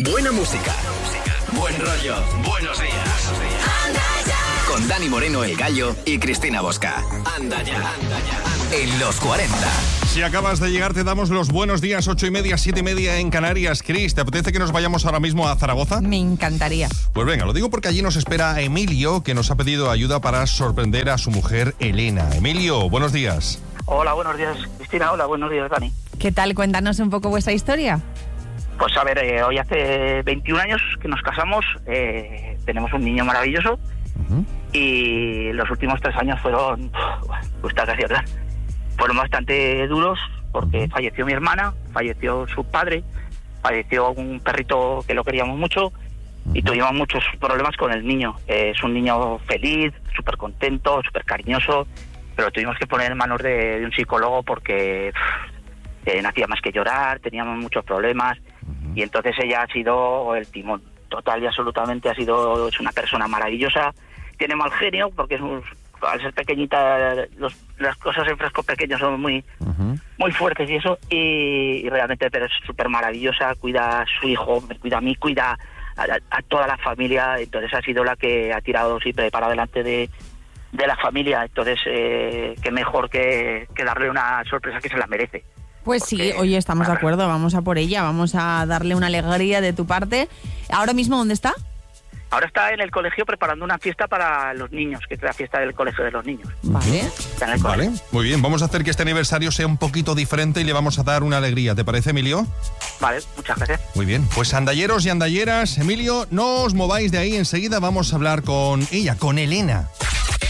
Buena música. Buen rollo. Buenos días. Con Dani Moreno, el Gallo, y Cristina Bosca. Anda ya. En los 40. Si acabas de llegar, te damos los buenos días, 8:30, 7:30 en Canarias. Cris, ¿te apetece que nos vayamos ahora mismo a Zaragoza? Me encantaría. Pues venga, lo digo porque allí nos espera Emilio, que nos ha pedido ayuda para sorprender a su mujer Elena. Emilio, buenos días. Hola, buenos días, Cristina. Hola, buenos días, Dani. ¿Qué tal? Cuéntanos un poco vuestra historia. Pues a ver, hoy hace 21 años que nos casamos, tenemos un niño maravilloso y los últimos 3 años fueron, gusta casi hablar, fueron bastante duros porque falleció mi hermana, falleció su padre, falleció un perrito que lo queríamos mucho y tuvimos muchos problemas con el niño. Es un niño feliz, súper contento, súper cariñoso, pero tuvimos que poner en manos de un psicólogo porque no hacía más que llorar, teníamos muchos problemas y entonces ella ha sido el timón total y absolutamente. Es una persona maravillosa, tiene mal genio porque al ser pequeñita las cosas en frascos pequeños son muy fuertes y eso, y realmente, pero es súper maravillosa, cuida a su hijo, me cuida a mí, cuida a toda la familia. Entonces ha sido la que ha tirado siempre para adelante de la familia. Entonces qué mejor que darle una sorpresa que se la merece. Pues sí, oye, estamos de acuerdo, vamos a por ella, vamos a darle una alegría de tu parte. ¿Ahora mismo dónde está? Ahora está en el colegio preparando una fiesta para los niños, que es la fiesta del colegio de los niños. Vale. Está en el Vale, colegio. muy bien. Vamos a hacer que este aniversario sea un poquito diferente y le vamos a dar una alegría. ¿Te parece, Emilio? Vale, muchas gracias. Muy bien. Pues andalleros y andalleras, Emilio, no os mováis de ahí. Enseguida vamos a hablar con ella, con Elena.